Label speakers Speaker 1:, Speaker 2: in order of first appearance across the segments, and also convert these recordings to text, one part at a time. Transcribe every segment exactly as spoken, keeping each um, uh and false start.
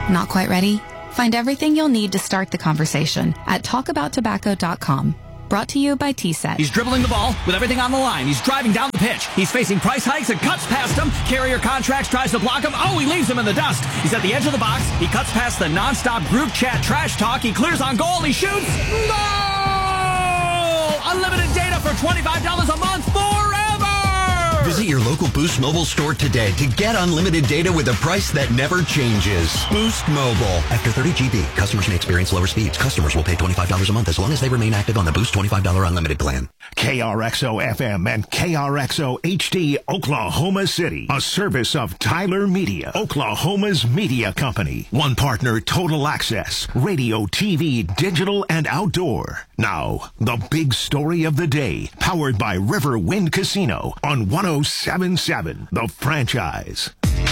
Speaker 1: Not quite ready? Find everything you'll need to start the conversation at talk about tobacco dot com. Brought to you by T SET.
Speaker 2: He's dribbling the ball with everything on the line. He's driving down the pitch. He's facing price hikes and cuts past him. Carrier Contracts tries to block him. Oh, he leaves him in the dust. He's at the edge of the box. He cuts past the nonstop group chat trash talk. He clears on goal. He shoots. Goal! Unlimited data for twenty-five dollars a month forever!
Speaker 3: Visit your local Boost Mobile store today to get unlimited data with a price that never changes. Boost Mobile. After thirty gigabytes, customers may experience lower speeds. Customers will pay twenty-five dollars a month as long as they remain active on the Boost twenty-five dollars unlimited plan.
Speaker 4: K R X O F M and K R X O H D, Oklahoma City. A service of Tyler Media, Oklahoma's media company. One partner, Total Access. Radio, T V, digital, and outdoor. Now, the big story of the day. Powered by River Wind Casino on one oh seven point seven, The Franchise.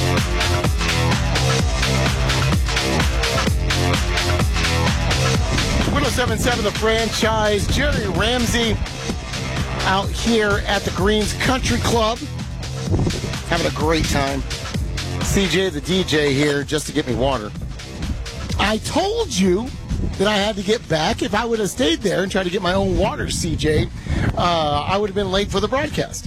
Speaker 5: one oh seven point seven, The Franchise. Jerry Ramsey out here at the Greens Country Club. Having a great time. C J the D J here just to get me water. I told you that I had to get back. If I would have stayed there and tried to get my own water, C J, uh, I would have been late for the broadcast.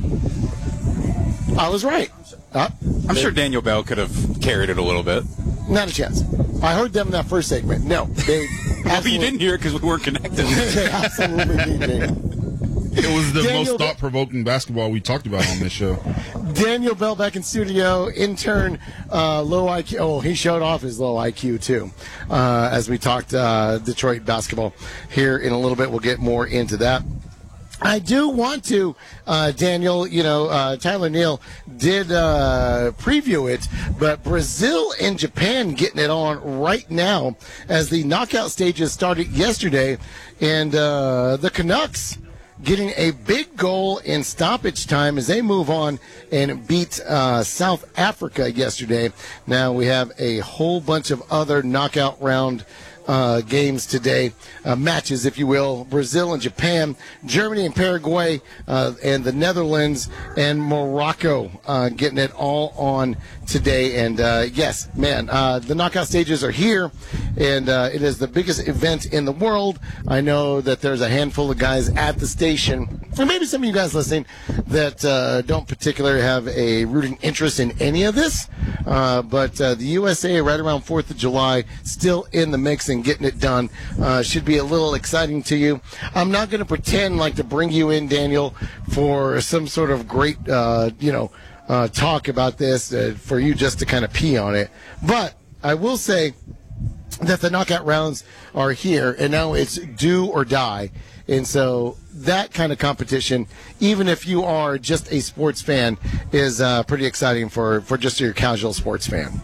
Speaker 5: I was right. Uh,
Speaker 6: I'm sure Daniel Bell could have carried it a little bit.
Speaker 5: Not a chance. I heard them in that first segment. No. They
Speaker 6: well, you didn't hear it because we weren't connected.
Speaker 5: They absolutely didn't.
Speaker 7: It was the
Speaker 5: Daniel
Speaker 7: most thought-provoking basketball we talked about on this show.
Speaker 5: Daniel Bell back in studio. Intern, uh, low I Q. Oh, he showed off his low I Q, too, uh, as we talked uh, Detroit basketball here in a little bit. We'll get more into that. I do want to, uh, Daniel, you know, uh, Tyler Neal did uh, preview it, but Brazil and Japan getting it on right now as the knockout stages started yesterday, and uh, the Canucks getting a big goal in stoppage time as they move on and beat uh, South Africa yesterday. Now we have a whole bunch of other knockout round Uh, games today, uh, matches, if you will. Brazil and Japan, Germany and Paraguay, uh, and the Netherlands and Morocco uh, getting it all on today. And uh, yes, man, uh, the knockout stages are here, and uh, it is the biggest event in the world. I know that there's a handful of guys at the station, and maybe some of you guys listening that uh, don't particularly have a rooting interest in any of this, uh, but uh, the U S A right around fourth of July still in the mix and getting it done. Uh, should be a little exciting to you. I'm not going to pretend like to bring you in, Daniel, for some sort of great, uh, you know, uh, talk about this uh, for you just to kind of pee on it. But I will say that the knockout rounds are here, and now it's do or die. And so that kind of competition, even if you are just a sports fan, is uh, pretty exciting for, for just your casual sports fan.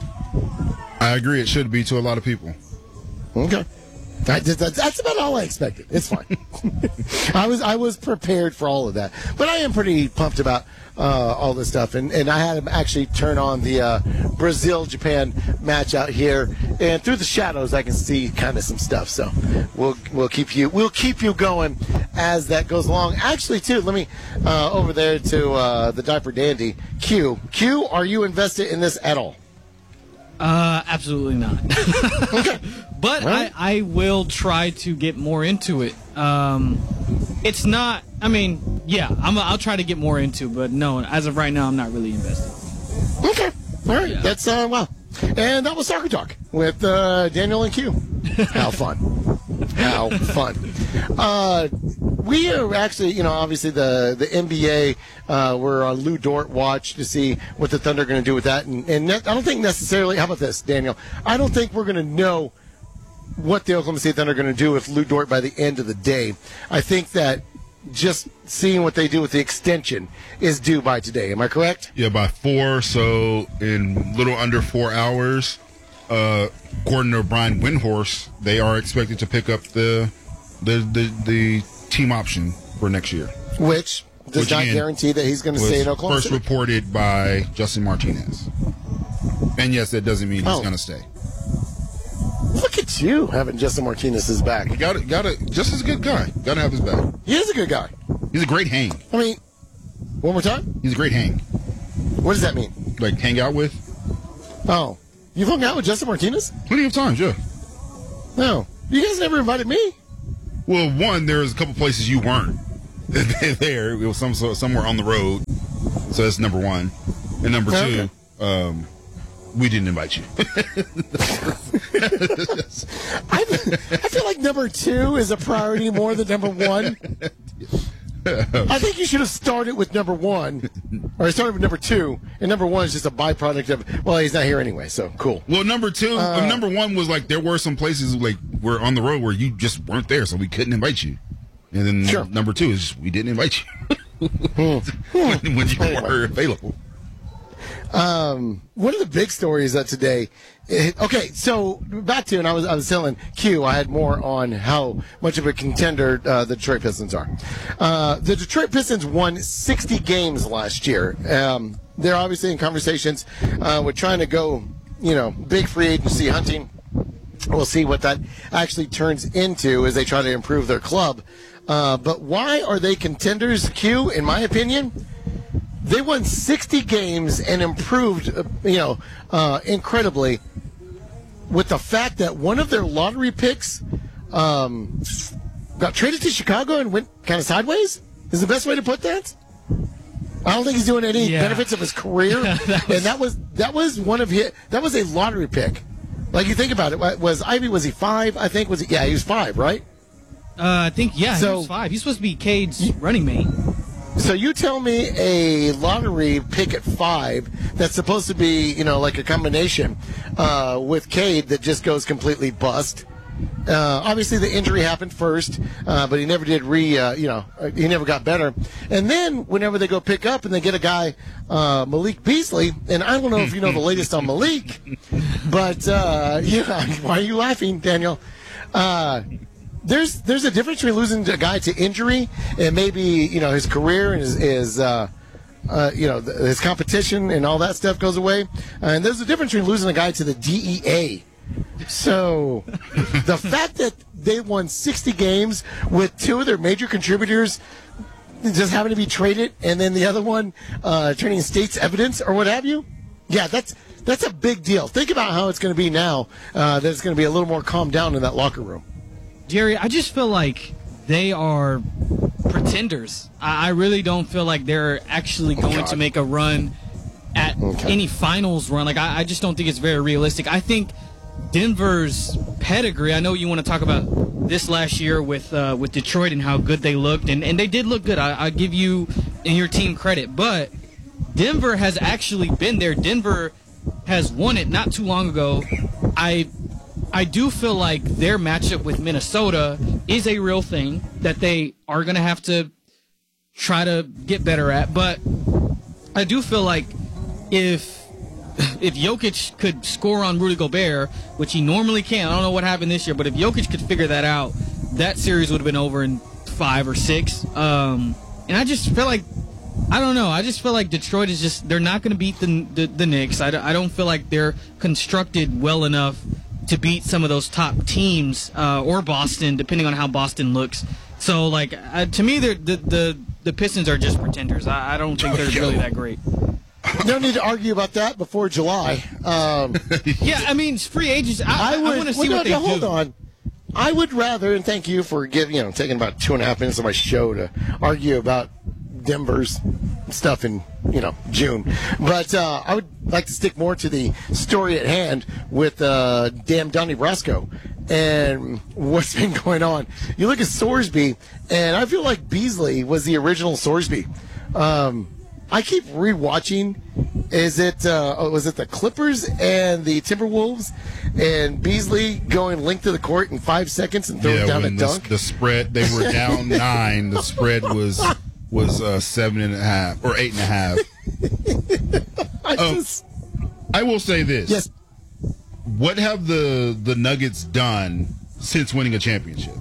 Speaker 7: I agree. It should be to a lot of people.
Speaker 5: Okay. That, that, that's about all I expected. It's fine. I was I was prepared for all of that. But I am pretty pumped about uh, all this stuff. And, and I had him actually turn on the uh, Brazil-Japan match out here. And through the shadows, I can see kind of some stuff. So we'll we'll keep you we'll keep you going as that goes along. Actually, too, let me uh, over there to uh, the Diaper Dandy. Q. Q, are you invested in this at all?
Speaker 8: Uh, absolutely not.
Speaker 5: Okay.
Speaker 8: But right. I, I will try to get more into it. Um, it's not, I mean, yeah, I'm, I'll try to get more into it, but no, as of right now, I'm not really invested.
Speaker 5: Okay. All right.
Speaker 8: Yeah.
Speaker 5: That's, uh, well. And that was Soccer Talk with uh, Daniel and Q. How fun. How fun. Uh, we are actually, you know, obviously the, the N B A, uh, we're on Lou Dort watch to see what the Thunder are going to do with that. And, and ne- I don't think necessarily, how about this, Daniel? I don't think we're going to know what the Oklahoma State Thunder are going to do with Lou Dort by the end of the day. I think that just seeing what they do with the extension is due by today. Am I correct?
Speaker 7: Yeah, by four. So in little under four hours, uh, according to Brian Windhorst, they are expected to pick up the the the, the team option for next year.
Speaker 5: Which does
Speaker 7: Which,
Speaker 5: not
Speaker 7: again,
Speaker 5: guarantee that he's going to stay in Oklahoma
Speaker 7: first
Speaker 5: City.
Speaker 7: reported by Justin Martinez. And yes, that doesn't mean he's
Speaker 5: Oh.
Speaker 7: going to stay.
Speaker 5: Look at you having Justin Martinez's back.
Speaker 7: You got to, got to, just as a good guy. Got to have his back.
Speaker 5: He is a good guy.
Speaker 7: He's a great hang.
Speaker 5: I mean, one more time?
Speaker 7: He's a great hang.
Speaker 5: What does that mean?
Speaker 7: Like hang out with.
Speaker 5: Oh. You've hung out with Justin Martinez?
Speaker 7: Plenty of times, yeah.
Speaker 5: No. You guys never invited me?
Speaker 7: Well, one, there was a couple places you weren't there. It was some somewhere on the road. So that's number one. And number
Speaker 5: Okay.
Speaker 7: two, um, we didn't invite you.
Speaker 5: I, I feel like number two is a priority more than number one. I think you should have started with number one, or started with number two, and number one is just a byproduct of, well, he's not here anyway, so cool.
Speaker 7: Well, number two,
Speaker 5: Uh,
Speaker 7: number one was like there were some places like we're on the road where you just weren't there, so we couldn't invite you. And then
Speaker 5: Sure.
Speaker 7: number two is we didn't invite you when, when you were available.
Speaker 5: Um, one of the big stories of today. It, okay, so back to, and I was I was telling Q, I had more on how much of a contender uh, the Detroit Pistons are. Uh, the Detroit Pistons won sixty games last year. Um, they're obviously in conversations uh, with trying to go, you know, big free agency hunting. We'll see what that actually turns into as they try to improve their club. Uh, but why are they contenders, Q? In my opinion, they won sixty games and improved, uh, you know, uh, incredibly with the fact that one of their lottery picks um, got traded to Chicago and went kind of sideways. Is the best way to put that? I don't think he's doing any
Speaker 8: Yeah.
Speaker 5: benefits of his career,
Speaker 8: That was-
Speaker 5: and that was that was one of his. That was a lottery pick. Like you think about it, was Ivy? Was he five? I think was he, yeah, he was five, right?
Speaker 8: Uh, I think, yeah,
Speaker 5: So-
Speaker 8: he was five. He's supposed to be Cade's running mate.
Speaker 5: So you tell me a lottery pick at five that's supposed to be, you know, like a combination uh, with Cade that just goes completely bust. Uh, obviously, the injury happened first, uh, but he never did re, uh, you know, uh, he never got better. And then whenever they go pick up and they get a guy, uh, Malik Beasley, and I don't know if you know the latest on Malik, but uh, yeah, why are you laughing, Daniel? Uh, There's there's a difference between losing a guy to injury and maybe, you know, his career and his, his uh, uh, you know, his competition and all that stuff goes away. Uh, and there's a difference between losing a guy to the D E A. So the fact that they won sixty games with two of their major contributors just having to be traded and then the other one uh, turning state's evidence or what have you, yeah, that's that's a big deal. Think about how it's going to be now uh, that it's going to be a little more calmed down in that locker room.
Speaker 8: Jerry, I just feel like they are pretenders. I, I really don't feel like they're actually going
Speaker 5: God.
Speaker 8: to make a run at
Speaker 5: Okay.
Speaker 8: any finals run. Like, I, I just don't think it's very realistic. I think Denver's pedigree, I know you want to talk about this last year with uh, with Detroit and how good they looked, and, and they did look good. I, I give you and your team credit, but Denver has actually been there. Denver has won it not too long ago. I I do feel like their matchup with Minnesota is a real thing that they are going to have to try to get better at. But I do feel like if if Jokic could score on Rudy Gobert, which he normally can, I don't know what happened this year, but if Jokic could figure that out, that series would have been over in five or six. Um, and I just feel like, I don't know, I just feel like Detroit is just, they're not going to beat the, the, the Knicks. I don't, I don't feel like they're constructed well enough to beat some of those top teams, uh, or Boston, depending on how Boston looks. So, like, uh, to me, they're, the, the the Pistons are just pretenders. I, I don't think they're really that great.
Speaker 5: No need to argue about that before July. Um,
Speaker 8: Yeah, I mean, free agents, I,
Speaker 5: I
Speaker 8: I,
Speaker 5: would.
Speaker 8: want to see
Speaker 5: well, no,
Speaker 8: what they
Speaker 5: no,
Speaker 8: do.
Speaker 5: hold on. I would rather, and thank you for giving, you know, taking about two and a half minutes of my show to argue about Denver's stuff in, you know, June. But uh, I would like to stick more to the story at hand with uh, damn Donnie Brasco and what's been going on. You look at Sorsby, and I feel like Beasley was the original Sorsby. Um, I keep rewatching. Is it uh, oh, was it the Clippers and the Timberwolves, and Beasley going length of the court in five seconds and throwing
Speaker 7: Yeah,
Speaker 5: down a
Speaker 7: when the,
Speaker 5: dunk?
Speaker 7: the spread, they were down nine. The spread was was uh, seven and a half or eight and a half.
Speaker 5: I
Speaker 7: Oh.
Speaker 5: just,
Speaker 7: I will say this.
Speaker 5: yes,
Speaker 7: What have the the Nuggets done since winning a championship?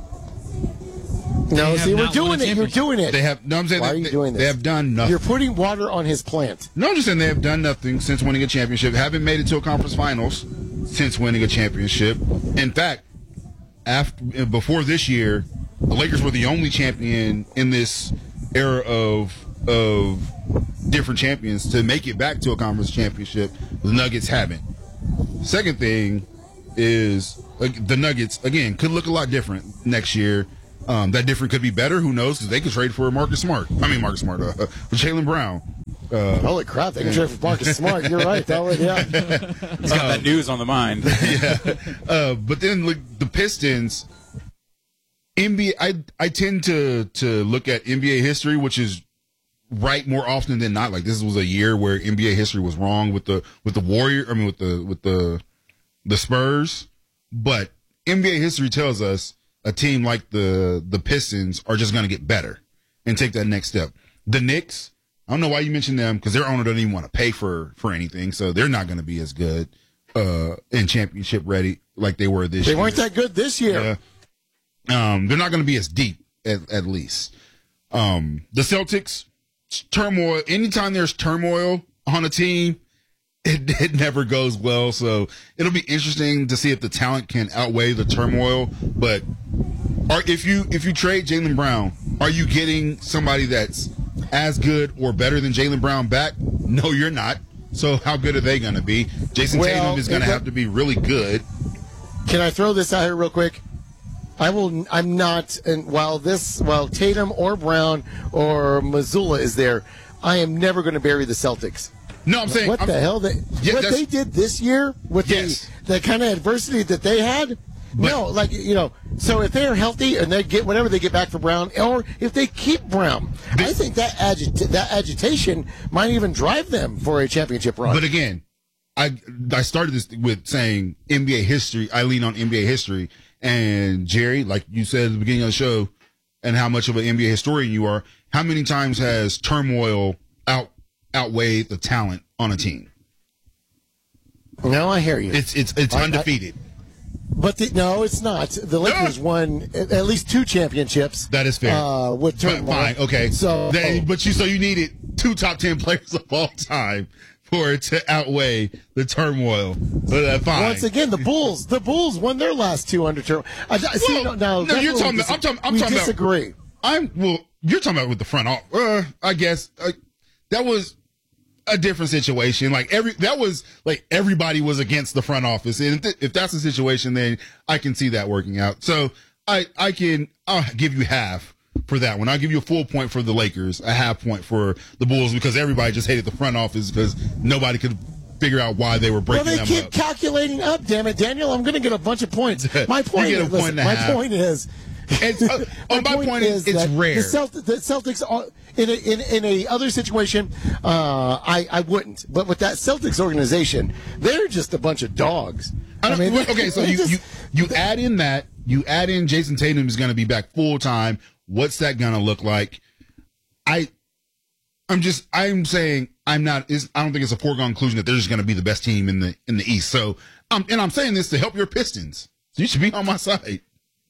Speaker 5: no.
Speaker 8: have
Speaker 5: See, we're
Speaker 8: not won a
Speaker 5: doing it. You're
Speaker 8: championship.
Speaker 5: doing it.
Speaker 7: They have no. I'm saying
Speaker 5: Why
Speaker 7: they,
Speaker 5: are you
Speaker 7: they-
Speaker 5: doing this?
Speaker 7: They have done nothing.
Speaker 5: You're putting water on his plant.
Speaker 7: No, I'm just saying they have done nothing since winning a championship. Haven't made it to a conference finals since winning a championship. In fact, after before this year, the Lakers were the only champion in this era of of different champions to make it back to a conference championship. The Nuggets haven't. Second thing is uh, the Nuggets, again, could look a lot different next year. Um, that different could be better. Who knows? Because they could trade for Marcus Smart. I mean, Marcus Smart, uh, uh, for Jaylen Brown. Uh,
Speaker 5: Holy crap, they can trade for Marcus Smart. You're right. That would, yeah.
Speaker 6: He's got uh, that news on the mind.
Speaker 7: yeah. Uh, but then look, the Pistons, N B A, I, I tend to, to look at N B A history, which is right more often than not. Like, this was a year where N B A history was wrong with the with the Warrior. I mean, with the with the the Spurs. But N B A history tells us a team like the the Pistons are just going to get better and take that next step. The Knicks, I don't know why you mentioned them, because their owner doesn't even want to pay for for anything, so they're not going to be as good uh, and championship ready like they were this
Speaker 5: they
Speaker 7: year.
Speaker 5: They weren't that good this year.
Speaker 7: Uh, um, they're not going to be as deep, at, at least. Um, the Celtics, turmoil. Anytime there's turmoil on a team, it, it never goes well. So it'll be interesting to see if the talent can outweigh the turmoil. But are, if you if you trade Jaylen Brown, are you getting somebody that's as good or better than Jaylen Brown back? No, you're not. So how good are they going to be? Jason
Speaker 5: well,
Speaker 7: Tatum is going to have to be really good.
Speaker 5: Can I throw this out here real quick? I will. I'm not. And while this, while Tatum or Brown or Mazzulla is there, I am never going to bury the Celtics.
Speaker 7: No, I'm saying
Speaker 5: what
Speaker 7: I'm,
Speaker 5: the hell? They,
Speaker 7: yeah,
Speaker 5: what they did this year with
Speaker 7: yes.
Speaker 5: the the kind of adversity that they had. But, no, like you know. So if they're healthy and they get whatever they get back for Brown, or if they keep Brown, they, I think that agita- that agitation might even drive them for a championship run.
Speaker 7: But again, I I started this with saying N B A history. I lean on N B A history. And Jerry, like you said at the beginning of the show, and how much of an N B A historian you are, how many times has turmoil out outweighed the talent on a team?
Speaker 5: No, I hear you.
Speaker 7: It's it's it's I, undefeated.
Speaker 5: I, but the, no, it's not. The Lakers no. won at, at least two championships.
Speaker 7: That is fair.
Speaker 5: Uh, with turmoil.
Speaker 7: Fine, okay.
Speaker 5: So,
Speaker 7: they, but you so you needed two top ten players of all time for it to outweigh the turmoil. But uh, fine.
Speaker 5: Once again, the Bulls, the Bulls won their last two under turmoil. I, I see.
Speaker 7: Well,
Speaker 5: no,
Speaker 7: no, you're talking. About, I'm talking. I'm
Speaker 5: we
Speaker 7: talking
Speaker 5: disagree.
Speaker 7: about. I'm well. You're talking about with the front office. Uh, I guess uh, that was a different situation. Like every that was like everybody was against the front office, and if, th- if that's the situation, then I can see that working out. So I I can I'll give you half for that one. I'll give you a full point for the Lakers, a half point for the Bulls, because everybody just hated the front office because nobody could figure out why they were breaking them
Speaker 5: up.
Speaker 7: up.
Speaker 5: Well, they keep calculating up, damn it, Daniel. I'm going to get a bunch of points. My point,
Speaker 7: you get a
Speaker 5: is,
Speaker 7: point
Speaker 5: listen,
Speaker 7: and a
Speaker 5: my
Speaker 7: half.
Speaker 5: point is,
Speaker 7: and, uh, my, my point, point is, it's rare.
Speaker 5: The, Celt- the Celtics, are, in a, in, in a other situation, uh, I, I wouldn't. But with that Celtics organization, they're just a bunch of dogs.
Speaker 7: I, I mean, okay, so you,
Speaker 5: just,
Speaker 7: you you add in that, you add in Jason Tatum is going to be back full time. What's that going to look like? I, I'm just, I'm saying I'm not, is I don't think it's a foregone conclusion that they're just going to be the best team in the, in the East. So, um, and I'm saying this to help your Pistons. So you should be on my side.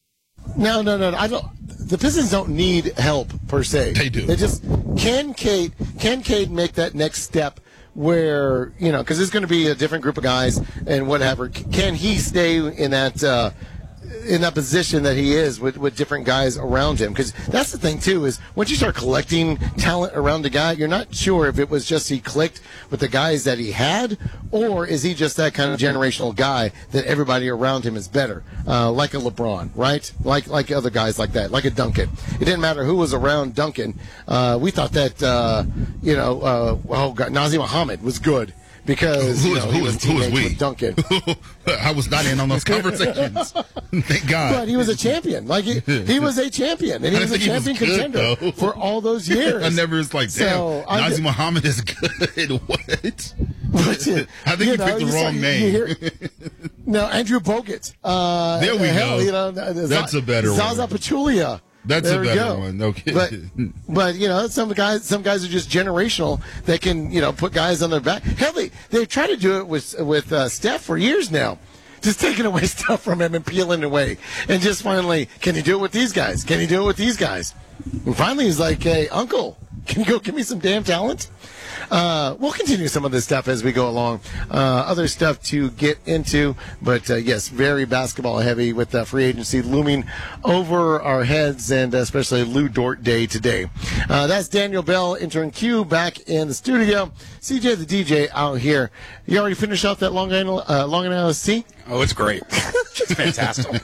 Speaker 5: No, no, no, no. I don't, the Pistons don't need help per se.
Speaker 7: They do.
Speaker 5: They just, can Cade, can Cade make that next step where, you know, because it's going to be a different group of guys and whatever. Can he stay in that, uh, in that position that he is with, with different guys around him? Because that's the thing too, is once you start collecting talent around the guy, you're not sure if it was just he clicked with the guys that he had, or is he just that kind of generational guy that everybody around him is better, uh, like a LeBron, right? Like like other guys like that, like a Duncan. It didn't matter who was around Duncan. Uh, we thought that uh, you know, uh, oh God, Nazir Muhammad was good. Because
Speaker 7: who
Speaker 5: you
Speaker 7: is,
Speaker 5: know,
Speaker 7: who
Speaker 5: he was
Speaker 7: is, who is we?
Speaker 5: with Duncan.
Speaker 7: I was not in on those conversations. Thank God.
Speaker 5: But he was a champion. Like he, he was a champion, and he was a champion
Speaker 7: was good,
Speaker 5: contender
Speaker 7: though.
Speaker 5: for all those years.
Speaker 7: I never was like, damn,
Speaker 5: So, I
Speaker 7: Nazir
Speaker 5: did-
Speaker 7: Muhammad is good. What?
Speaker 5: But, you-
Speaker 7: I think
Speaker 5: you
Speaker 7: you,
Speaker 5: know,
Speaker 7: picked the
Speaker 5: you
Speaker 7: wrong
Speaker 5: saw-
Speaker 7: name.
Speaker 5: you hear- no, Andrew Bogut. Uh,
Speaker 7: There we
Speaker 5: hell,
Speaker 7: go.
Speaker 5: You know,
Speaker 7: That's a better
Speaker 5: Zaza
Speaker 7: one.
Speaker 5: Pachulia.
Speaker 7: That's
Speaker 5: There
Speaker 7: a
Speaker 5: we
Speaker 7: better
Speaker 5: go.
Speaker 7: one. No
Speaker 5: But,
Speaker 7: kidding.
Speaker 5: but you know, some guys, some guys are just generational. They can, you know, put guys on their back. Hell, they they try to do it with with uh, Steph for years now, just taking away stuff from him and peeling away, and just finally, can he do it with these guys? Can he do it with these guys? And finally, he's like, "Hey, Uncle, Can you go give me some damn talent? Uh, we'll continue some of this stuff as we go along. Uh, other stuff to get into, but uh, yes, very basketball heavy with uh, free agency looming over our heads, and especially Lou Dort Day today. Uh, that's Daniel Bell, intern Q, back in the studio. C J the D J out here. You already finished off that Long Island, uh, Long Island Sea?
Speaker 6: Oh, it's great. It's fantastic.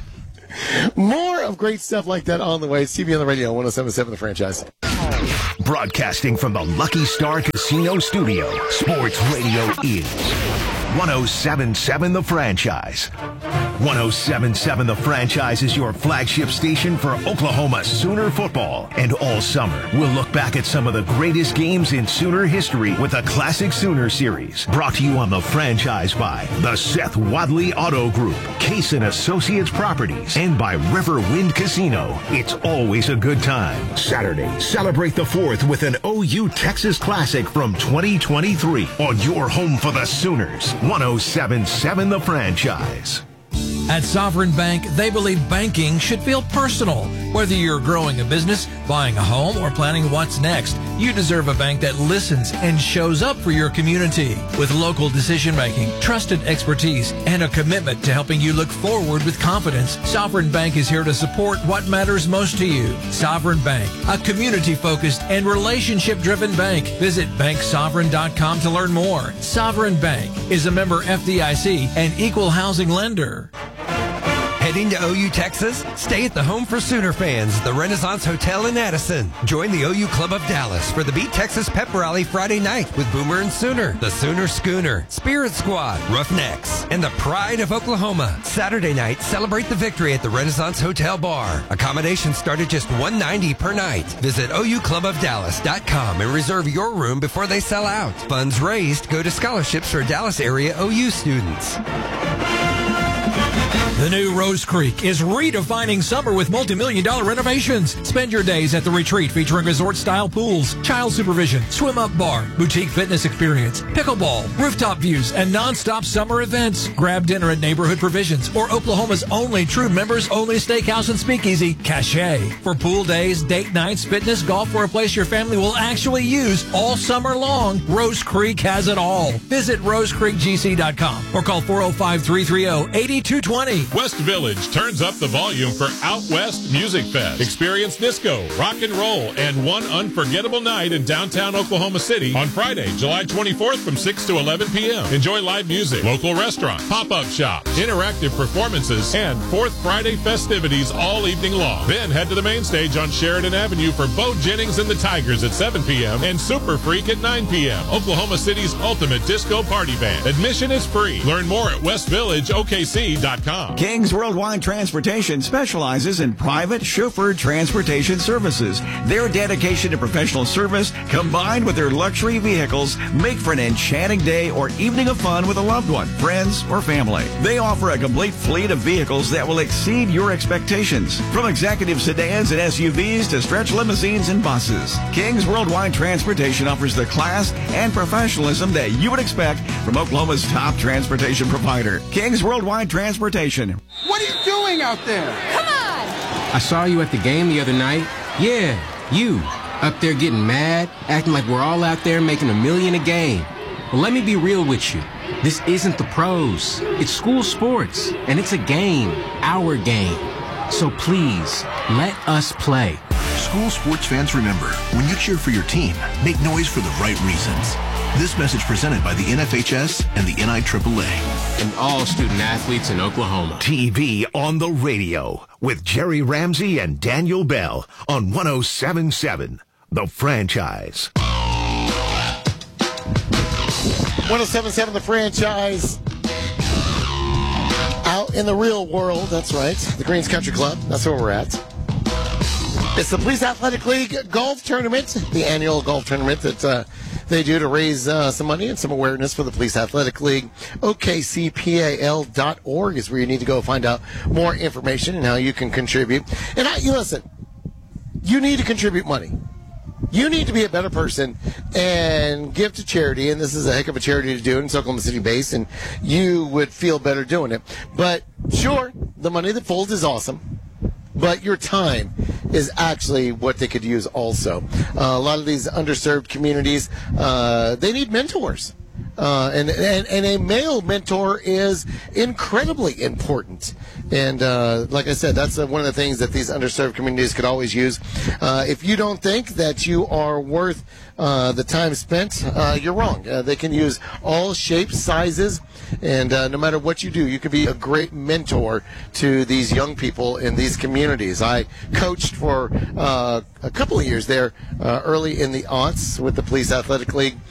Speaker 5: More of great stuff like that on the way. C B on the radio, one oh seven point seven The Franchise.
Speaker 4: Broadcasting from the Lucky Star Casino Studio, Sports Radio is one oh seven point seven The Franchise. one oh seven point seven The Franchise is your flagship station for Oklahoma Sooner football. And all summer, we'll look back at some of the greatest games in Sooner history with a Classic Sooner series. Brought to you on The Franchise by the Seth Wadley Auto Group, Case and Associates Properties, and by Riverwind Casino. It's always a good time. Saturday, celebrate the fourth with an O U Texas Classic from twenty twenty-three on your home for the Sooners. one oh seven point seven The Franchise.
Speaker 9: At Sovereign Bank, they believe banking should feel personal. Whether you're growing a business, buying a home, or planning what's next, you deserve a bank that listens and shows up for your community. With local decision-making, trusted expertise, and a commitment to helping you look forward with confidence, Sovereign Bank is here to support what matters most to you. Sovereign Bank, a community-focused and relationship-driven bank. Visit bank sovereign dot com to learn more. Sovereign Bank is a member F D I C and equal housing lender.
Speaker 10: Heading to O U Texas? Stay at the Home for Sooner fans, the Renaissance Hotel in Addison. Join the O U Club of Dallas for the Beat Texas Pep Rally Friday night with Boomer and Sooner, the Sooner Schooner, Spirit Squad, Roughnecks, and the Pride of Oklahoma. Saturday night, celebrate the victory at the Renaissance Hotel Bar. Accommodations start at just one hundred ninety dollars per night. Visit O U club of dallas dot com and reserve your room before they sell out. Funds raised go to scholarships for Dallas area O U students.
Speaker 9: The new Rose Creek is redefining summer with multi-million dollar renovations. Spend your days at the retreat featuring resort-style pools, child supervision, swim-up bar, boutique fitness experience, pickleball, rooftop views, and non-stop summer events. Grab dinner at Neighborhood Provisions or Oklahoma's only true members-only steakhouse and speakeasy, Cache. For pool days, date nights, fitness, golf, or a place your family will actually use all summer long, Rose Creek has it all. Visit rose creek g c dot com or call four oh five, three three oh, eight two two oh.
Speaker 11: West Village turns up the volume for Out West Music Fest. Experience disco, rock and roll, and one unforgettable night in downtown Oklahoma City on Friday, July twenty-fourth from six to eleven p.m. Enjoy live music, local restaurant, pop-up shop, interactive performances, and Fourth Friday festivities all evening long. Then head to the main stage on Sheridan Avenue for Bo Jennings and the Tigers at seven p.m. and Super Freak at nine p.m. Oklahoma City's ultimate disco party band. Admission is free. Learn more at west village o k c dot com.
Speaker 12: King's Worldwide Transportation specializes in private chauffeured transportation services. Their dedication to professional service, combined with their luxury vehicles, make for an enchanting day or evening of fun with a loved one, friends, or family. They offer a complete fleet of vehicles that will exceed your expectations. From executive sedans and S U Vs to stretch limousines and buses, King's Worldwide Transportation offers the class and professionalism that you would expect from Oklahoma's top transportation provider. King's Worldwide Transportation.
Speaker 13: What are you doing out there?
Speaker 14: Come on! I saw you at the game the other night. Yeah, you. Up there getting mad, acting like we're all out there making a million a game. Well, let me be real with you. This isn't the pros. It's school sports, and it's a game. Our game. So please, let us play.
Speaker 15: School sports fans, remember, when you cheer for your team, make noise for the right reasons. This message presented by the N F H S and the N I triple A.
Speaker 14: And all student athletes in Oklahoma.
Speaker 4: T V on the radio with Jerry Ramsey and Daniel Bell on one oh seven point seven The Franchise.
Speaker 5: one oh seven point seven The Franchise. Out in the real world, that's right. The Greens Country Club, that's where we're at. It's the Police Athletic League Golf Tournament, the annual golf tournament that uh, they do to raise uh, some money and some awareness for the Police Athletic League. O K C P A L dot org is where you need to go find out more information and how you can contribute. And I, you listen, you need to contribute money. You need to be a better person and give to charity, and this is a heck of a charity to do, and it's Oklahoma City based, and you would feel better doing it. But sure, the money that folds is awesome. but your time is actually what they could use also. Uh, a lot of these underserved communities, uh, they need mentors. Uh, and, and and a male mentor is incredibly important. And uh, like I said, that's uh, one of the things that these underserved communities could always use. Uh, if you don't think that you are worth uh, the time spent, uh, you're wrong. Uh, they can use all shapes, sizes, and uh, no matter what you do, you can be a great mentor to these young people in these communities. I coached for uh, a couple of years there uh, early in the aughts with the Police Athletic League.